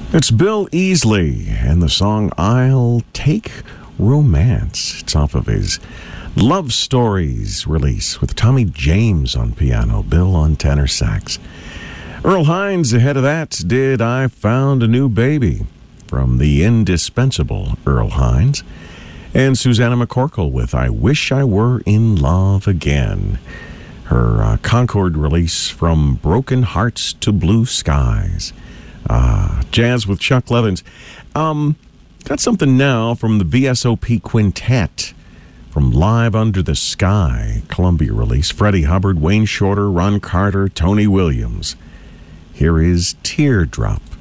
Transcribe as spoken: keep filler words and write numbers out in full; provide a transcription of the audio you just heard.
It's Bill Easley and the song I'll Take Romance. It's off of his Love Stories release with Tommy James on piano, Bill on tenor sax. Earl Hines ahead of that did I Found a New Baby from the indispensable Earl Hines. And Susanna McCorkle with I Wish I Were in Love Again. Her uh, Concord release from Broken Hearts to Blue Skies. Uh, jazz with Chuck Levins. Um, got something now from the V S O P Quintet from Live Under the Sky, Columbia release. Freddie Hubbard, Wayne Shorter, Ron Carter, Tony Williams. Here is Teardrop.